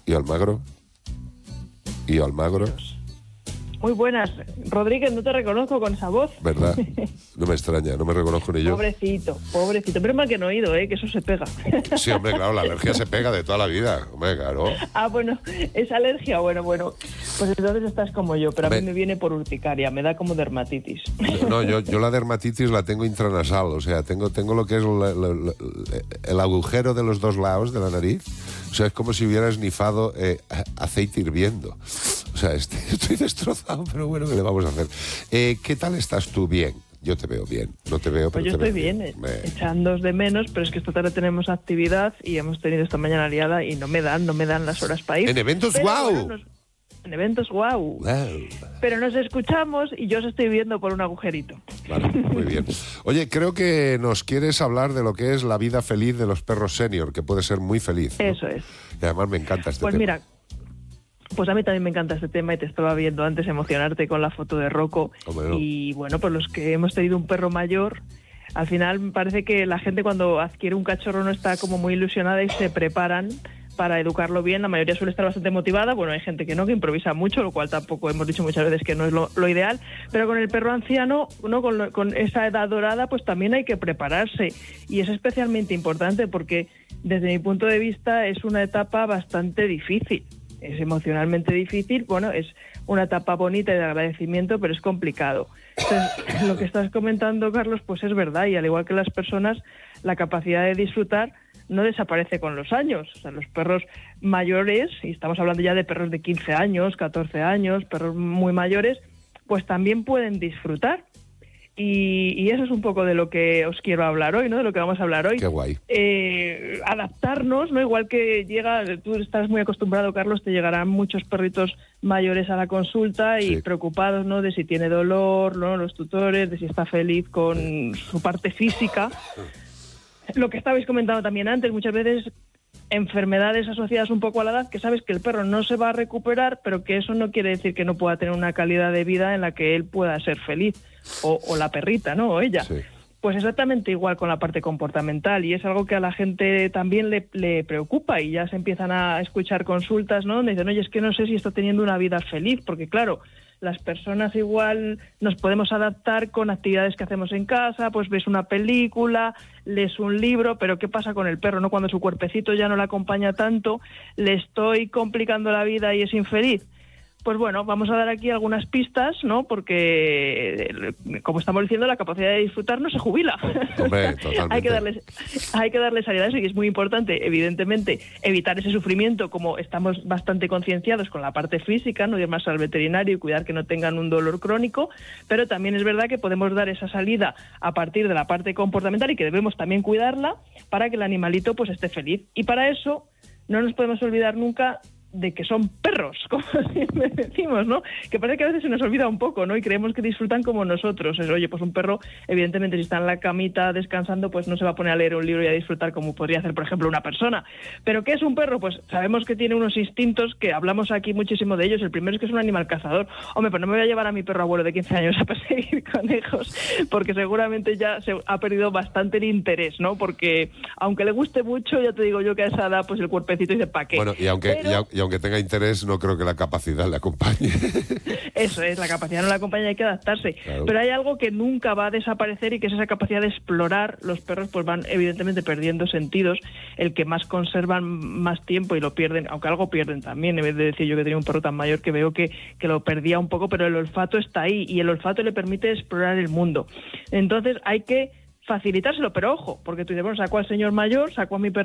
¿Y Almagro? Muy buenas. Rodríguez, no te reconozco con esa voz. ¿Verdad? No me extraña, no me reconozco ni yo. Pobrecito. Pero mal que no he oído, que eso se pega. Sí, hombre, claro, la alergia se pega de toda la vida. Hombre, claro. Bueno, esa alergia, bueno. Pues entonces estás como yo, pero a mí me viene por urticaria, me da como dermatitis. No, yo la dermatitis la tengo intranasal, o sea, tengo lo que es el agujero de los dos lados de la nariz. O sea, es como si hubiera esnifado aceite hirviendo. O sea, estoy destrozado, pero bueno, ¿qué le vamos a hacer? ¿Qué tal estás tú? Bien. Yo te veo bien. No te veo, pero pues yo estoy bien. Echándos de menos, pero es que esta tarde tenemos actividad y hemos tenido esta mañana liada y no me dan las horas para ir. En eventos, ¡guau! En eventos, guau. Pero nos escuchamos y yo os estoy viendo por un agujerito. Vale, muy bien. Oye, creo que nos quieres hablar de lo que es la vida feliz de los perros senior, que puede ser muy feliz, ¿no? Eso es. Y además me encanta este tema. Pues mira, pues a mí también me encanta este tema y te estaba viendo antes emocionarte con la foto de Rocco. Bueno. Y bueno, pues los que hemos tenido un perro mayor, al final me parece que la gente cuando adquiere un cachorro no está como muy ilusionada y se preparan para educarlo bien. La mayoría suele estar bastante motivada. Bueno, hay gente que no, que improvisa mucho, lo cual tampoco hemos dicho muchas veces que no es lo ideal. Pero con el perro anciano, ¿no? Con esa edad dorada, pues también hay que prepararse. Y es especialmente importante porque, desde mi punto de vista, es una etapa bastante difícil. Es emocionalmente difícil. Bueno, es una etapa bonita y de agradecimiento, pero es complicado. Entonces, lo que estás comentando, Carlos, pues es verdad. Y al igual que las personas, la capacidad de disfrutar no desaparece con los años. O sea, los perros mayores, y estamos hablando ya de perros de 15 años, 14 años, perros muy mayores, pues también pueden disfrutar. Y eso es un poco de lo que os quiero hablar hoy, ¿no? De lo que vamos a hablar hoy. Qué guay. Adaptarnos, ¿no? Igual que tú estás muy acostumbrado, Carlos, te llegarán muchos perritos mayores a la consulta y preocupados, ¿no? De si tiene dolor, ¿no? Los tutores, de si está feliz con su parte física. Lo que estabais comentando también antes, muchas veces enfermedades asociadas un poco a la edad, que sabes que el perro no se va a recuperar, pero que eso no quiere decir que no pueda tener una calidad de vida en la que él pueda ser feliz, o la perrita, ¿no? O ella. Sí. Pues exactamente igual con la parte comportamental, y es algo que a la gente también le preocupa, y ya se empiezan a escuchar consultas, ¿no? Donde dicen, oye, es que no sé si está teniendo una vida feliz, porque claro, las personas igual nos podemos adaptar con actividades que hacemos en casa, pues ves una película, lees un libro, pero ¿qué pasa con el perro, no? Cuando su cuerpecito ya no le acompaña tanto, ¿le estoy complicando la vida y es infeliz? Pues bueno, vamos a dar aquí algunas pistas, ¿no? Porque, como estamos diciendo, la capacidad de disfrutar no se jubila. Hombre, totalmente. hay que darle salida a eso, y es muy importante, evidentemente, evitar ese sufrimiento, como estamos bastante concienciados con la parte física, no ir más al veterinario y cuidar que no tengan un dolor crónico, pero también es verdad que podemos dar esa salida a partir de la parte comportamental y que debemos también cuidarla para que el animalito pues esté feliz. Y para eso no nos podemos olvidar nunca de que son perros, como siempre decimos, ¿no? Que parece que a veces se nos olvida un poco, ¿no? Y creemos que disfrutan como nosotros. Oye, pues un perro, evidentemente, si está en la camita descansando, pues no se va a poner a leer un libro y a disfrutar como podría hacer, por ejemplo, una persona. ¿Pero qué es un perro? Pues sabemos que tiene unos instintos que hablamos aquí muchísimo de ellos. El primero es que es un animal cazador. Hombre, pues no me voy a llevar a mi perro abuelo de 15 años a perseguir conejos, porque seguramente ya se ha perdido bastante el interés, ¿no? Porque aunque le guste mucho, ya te digo yo que a esa edad, pues el cuerpecito dice, ¿para qué? Bueno, y aunque tenga interés, no creo que la capacidad le acompañe. Eso es, la capacidad no la acompaña, hay que adaptarse. Claro. Pero hay algo que nunca va a desaparecer, y que es esa capacidad de explorar. Los perros pues van evidentemente perdiendo sentidos. El que más conservan más tiempo y lo pierden, aunque algo pierden también, en vez de decir yo que tenía un perro tan mayor que veo que lo perdía un poco, pero el olfato está ahí, y el olfato le permite explorar el mundo. Entonces hay que facilitárselo, pero ojo, porque tú dices, bueno, saco al señor mayor, saco a mi perro